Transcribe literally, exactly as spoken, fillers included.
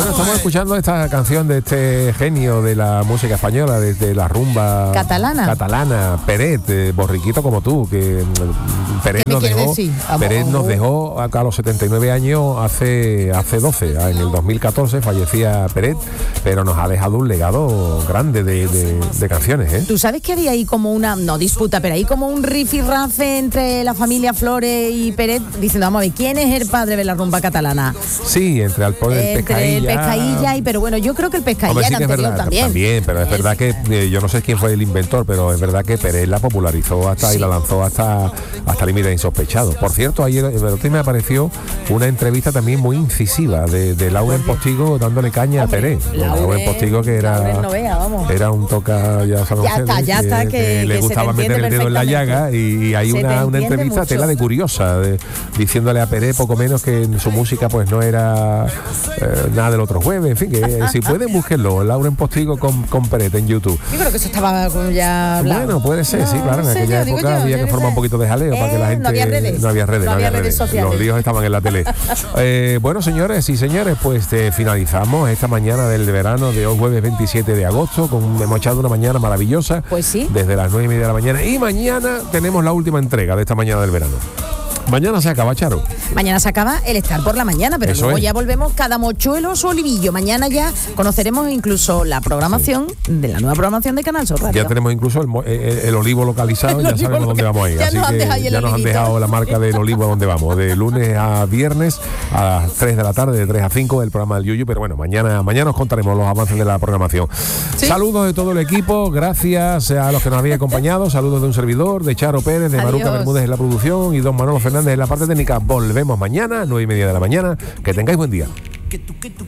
Bueno, estamos escuchando esta canción de este genio de la música española, desde la rumba catalana, catalana Peret, eh, borriquito como tú, que Peret nos dejó, Peret nos dejó acá a los setenta y nueve años, hace hace doce, en el dos mil catorce fallecía Peret, pero nos ha dejado un legado grande de, de, de canciones, ¿eh? Tú sabes que había ahí como una, no disputa, pero ahí como un rifirrafe entre la familia Flores y Peret, diciendo, vamos a ver, ¿quién es el padre de la rumba catalana? Sí, entre Alpón y el Pescailla. El Pescailla, y, pero bueno, yo creo que el Pescailla Hombre, sí era que anterior es verdad, también. También, pero es verdad que eh, yo no sé quién fue el inventor, pero es verdad que Peret la popularizó hasta sí. y la lanzó hasta hasta límites insospechados. Por cierto, ayer en el otro me apareció una entrevista también muy incisiva de, de Lauren Postigo dándole caña Hombre, a Peret. Lauren, Lauren Postigo, que era, no vea, vamos. era un toca, ya sabemos, ya está, ya que, está, que, que, que le gustaba meter el dedo en la llaga, y, y hay una, una entrevista mucho. tela de curiosa, de, diciéndole a Peret poco menos que en su música pues no era eh, nada del otro jueves, en fin, que eh, si pueden búsquenlo, Lauren Postigo con, con Peret en YouTube. Yo creo que eso estaba ya hablado. Bueno, puede ser, no, sí, claro, no en sé, aquella yo, época yo, había que formar un poquito de jaleo eh, para que la gente... No había redes. No había redes, no no había había redes sociales. Los líos estaban en la tele. eh, bueno, señores y señores, pues eh, finalizamos esta mañana del verano de hoy, jueves veintisiete de agosto, con hemos echado una mañana maravillosa. Pues sí. Desde las nueve y media de la mañana. Y mañana tenemos la última entrega de esta mañana del verano. Mañana se acaba, Charo. Mañana se acaba el estar por la mañana, pero Eso luego es. ya volvemos cada mochuelo su olivillo. Mañana ya conoceremos incluso la programación sí. de la nueva programación de Canal Sur Radio. Ya tenemos incluso el, el, el olivo localizado, el ya olivo sabemos dónde vamos a ir. Ya Así nos que han ya nos han dejado la marca del olivo a donde vamos. De lunes a viernes a las tres de la tarde, de tres a cinco, el programa del Yuyu. Pero bueno, mañana, mañana os contaremos los avances de la programación. ¿Sí? Saludos de todo el equipo, gracias a los que nos habían acompañado. Saludos de un servidor, de Charo Pérez, de Adiós. Maruca Bermúdez en la producción y don Manolo Fernández en la parte técnica. Volvemos mañana, nueve y media de la mañana. Que tengáis buen día.